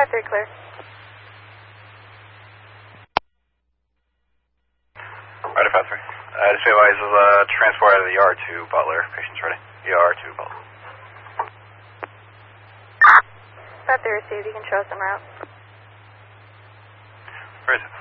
5-3 clear. Right, 5-3. Just advise transport out of the ER to Butler. Patient's ready. ER to Butler. 5-3 received. You can show us en route. Where is it?